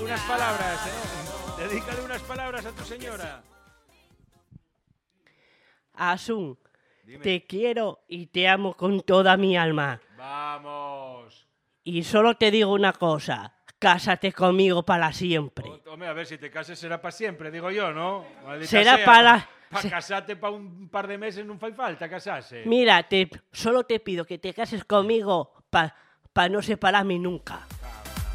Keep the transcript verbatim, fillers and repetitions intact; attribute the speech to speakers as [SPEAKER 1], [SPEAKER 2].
[SPEAKER 1] unas palabras, ¿eh? Dedícale unas palabras a tu señora.
[SPEAKER 2] Asun,
[SPEAKER 1] Dime.
[SPEAKER 2] te quiero y te amo con toda mi alma.
[SPEAKER 1] Vamos.
[SPEAKER 2] Y solo te digo una cosa, cásate conmigo para siempre.
[SPEAKER 1] O- Hombre, a ver, si te cases será para siempre, digo yo, ¿no? Maldita
[SPEAKER 2] Será
[SPEAKER 1] sea,
[SPEAKER 2] para-
[SPEAKER 1] Para
[SPEAKER 2] se-
[SPEAKER 1] casarte para un par de meses no fai falta casarse.
[SPEAKER 2] Mira, te, solo te pido que te cases conmigo para pa no separarme nunca.